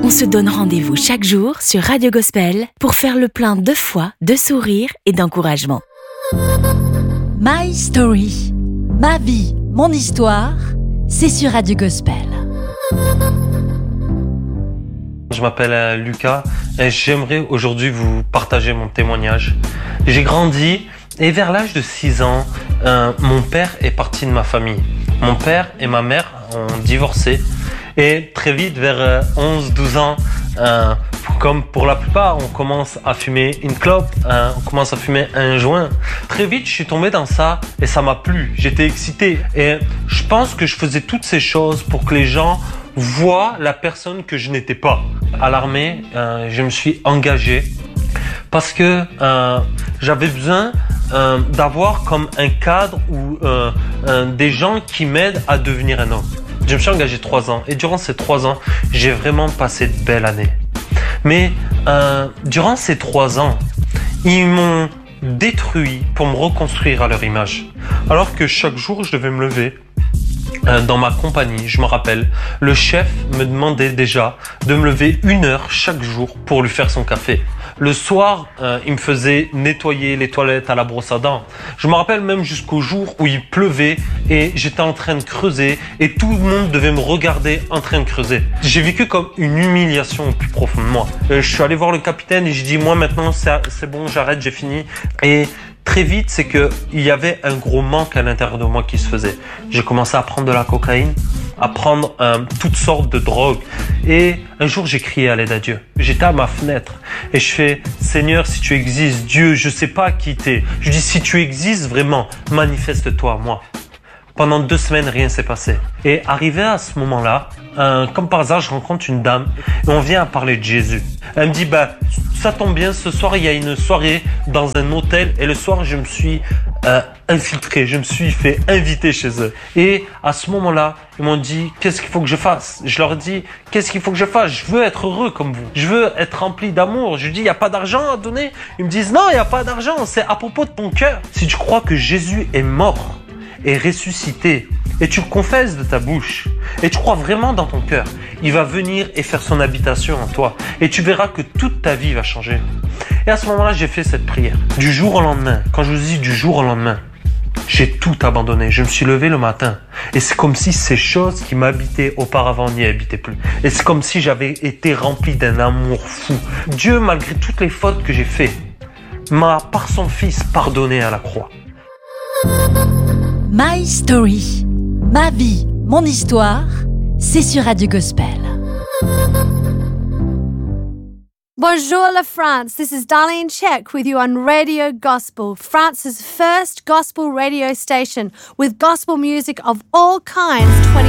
On se donne rendez-vous chaque jour sur Radio Gospel pour faire le plein de foi, de sourire et d'encouragement. My Story, ma vie, mon histoire, c'est sur Radio Gospel. Je m'appelle Lucas et j'aimerais aujourd'hui vous partager mon témoignage. J'ai grandi et vers l'âge de 6 ans, mon père est parti de ma famille. Mon père et ma mère ont divorcé et très vite, vers 11-12 ans, comme pour la plupart, on commence à fumer une clope, on commence à fumer un joint. Très vite, je suis tombé dans ça et ça m'a plu. J'étais excité et je pense que je faisais toutes ces choses pour que les gens voient la personne que je n'étais pas. À l'armée, je me suis engagé parce que j'avais besoin d'avoir comme un cadre ou des gens qui m'aident à devenir un homme. Je me suis engagé 3 ans et durant ces 3 ans, j'ai vraiment passé de belles années. Mais durant ces 3 ans, ils m'ont détruit pour me reconstruire à leur image. Alors que chaque jour, je devais me lever. Dans ma compagnie, je me rappelle, le chef me demandait déjà de me lever 1 heure chaque jour pour lui faire son café. Le soir, il me faisait nettoyer les toilettes à la brosse à dents. Je me rappelle même jusqu'au jour où il pleuvait et j'étais en train de creuser et tout le monde devait me regarder en train de creuser. J'ai vécu comme une humiliation au plus profond de moi. Je suis allé voir le capitaine et j'ai dit, moi maintenant c'est bon, j'arrête, j'ai fini. Et très vite, c'est qu'il y avait un gros manque à l'intérieur de moi qui se faisait. J'ai commencé à prendre de la cocaïne, à prendre toutes sortes de drogues. Et un jour, j'ai crié à l'aide à Dieu. J'étais à ma fenêtre et je fais, Seigneur, si tu existes, Dieu, je sais pas qui t'es. Je dis, si tu existes vraiment, manifeste-toi à moi. Pendant 2 semaines, rien s'est passé. Et arrivé à ce moment-là, comme par hasard, je rencontre une dame et on vient à parler de Jésus. Elle me dit, ça tombe bien, ce soir, il y a une soirée dans un hôtel et le soir, je me suis infiltré, je me suis fait inviter chez eux. Et à ce moment-là, ils m'ont dit, qu'est-ce qu'il faut que je fasse? Je leur ai dit, qu'est-ce qu'il faut que je fasse? Je veux être heureux comme vous. Je veux être rempli d'amour. Je dis, il n'y a pas d'argent à donner? Ils me disent, non, il n'y a pas d'argent, c'est à propos de ton cœur. Si tu crois que Jésus est mort, est ressuscité et tu le confesses de ta bouche et tu crois vraiment dans ton cœur, il va venir et faire son habitation en toi et tu verras que toute ta vie va changer. Et à ce moment-là, j'ai fait cette prière. Du jour au lendemain, quand je vous dis du jour au lendemain, j'ai tout abandonné. Je me suis levé le matin et c'est comme si ces choses qui m'habitaient auparavant n'y habitaient plus. Et c'est comme si j'avais été rempli d'un amour fou. Dieu, malgré toutes les fautes que j'ai faites, m'a par son Fils pardonné à la croix. My Story, ma vie, mon histoire, c'est sur Radio Gospel. Bonjour la France, this is Darlene Check with you on Radio Gospel, France's first gospel radio station with gospel music of all kinds 20